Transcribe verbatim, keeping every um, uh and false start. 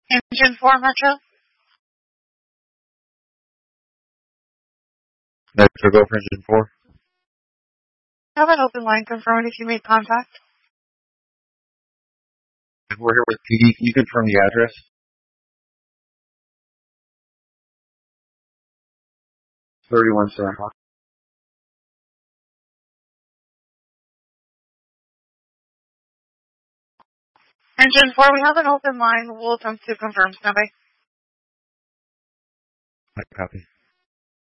Engine four, Metro. Metro, go for engine four. I have an open line confirming if you made contact. We're here with P D. Can you confirm the address? thirty-one Sarah. Engine four, we have an open line. We'll attempt to confirm. Stand by. I copy.